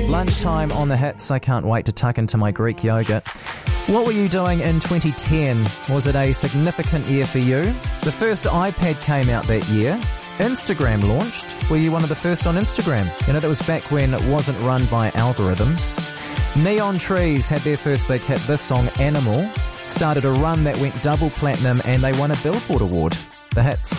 Lunchtime on the hits. I can't wait to tuck into my Greek yogurt. What were you doing in 2010? Was it a significant year for you? The first iPad came out that year. Instagram launched. Were you one of the first on Instagram? You know, that was back when it wasn't run by algorithms. Neon Trees had their first big hit. This song, Animal, started a run that went double platinum and they won a Billboard award. The hits.